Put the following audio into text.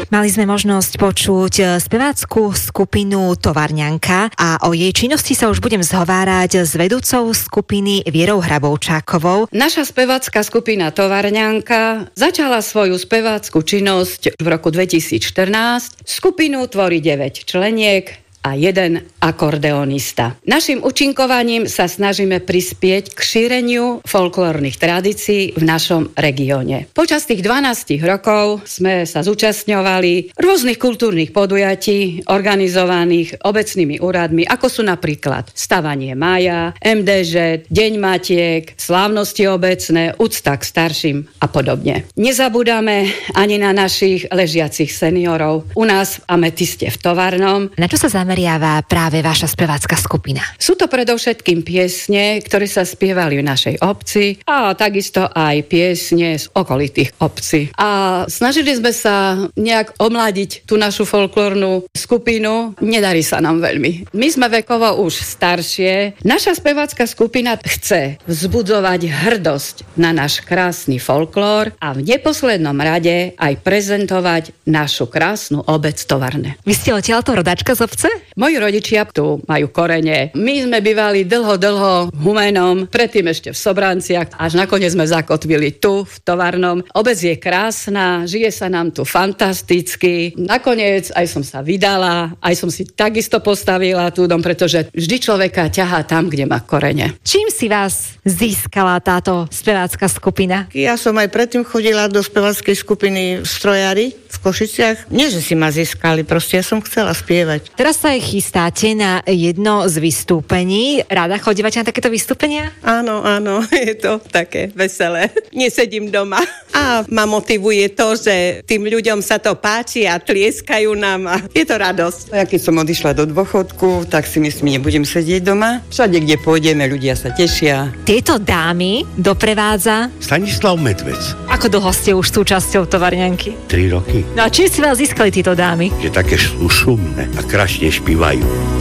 Mali sme možnosť počuť spevácku skupinu Tovarňanka a o jej činnosti sa už budem zhovárať s vedúcou skupiny Vierou Hrabovčákovou. Naša spevácka skupina Tovarňanka začala svoju spevácku činnosť v roku 2014. Skupinu tvorí 9 členiek a 1 akordeonista. Naším účinkovaním sa snažíme prispieť k šíreniu folklórnych tradícií v našom regióne. Počas tých 12 rokov sme sa zúčastňovali rôznych kultúrnych podujatí organizovaných obecnými úradmi, ako sú napríklad Stavanie mája, MDŽ, Deň matiek, slávnosti obecné, úcta k starším a podobne. Nezabúdame ani na našich ležiacich seniorov. U nás v Ametiste v Tovarnom. Na čo sa zameriava práve vaša spevácka skupina? Sú to predovšetkým piesne, ktoré sa spievali v našej obci a takisto aj piesne z okolitých obcí. A snažili sme sa nejak omladiť tú našu folklórnu skupinu. Nedarí sa nám veľmi. My sme vekovo už staršie. Naša spevácka skupina chce vzbudzovať hrdosť na náš krásny folklór a v neposlednom rade aj prezentovať našu krásnu obec Tovarne. Vy ste odtiaľto rodáčka z obce? Moji rodičia tu majú korene. My sme bývali dlho v Humenom, predtým ešte v Sobranciach, až nakoniec sme zakotvili tu, v Tovarnom. Obec je krásna, žije sa nám tu fantasticky. Nakoniec aj som sa vydala, aj som si takisto postavila tú dom, pretože vždy človeka ťahá tam, kde má korene. Čím si vás získala táto spevácka skupina? Ja som aj predtým chodila do speváckej skupiny v Strojári v Košiciach. Nie, že si ma získali, proste ja som chcela spievať. Teraz sa aj chystáte na jedno z vystúpení. Rada chodívate na takéto vystúpenia? Áno, je to také veselé. Nesedím doma. A ma motivuje to, že tým ľuďom sa to páči a tlieskajú nám a je to radosť. Ja keď som odišla do dôchodku, tak si myslím, nebudem sedieť doma. Všade, kde pôjdeme, ľudia sa tešia. Tieto dámy doprevádza Stanislav Medvec. Ako dlho ste už súčasťou Tovarňanky? 3 roky. No a čím si vás získali títo dámy? Že také sú šumné a krásne špívajú.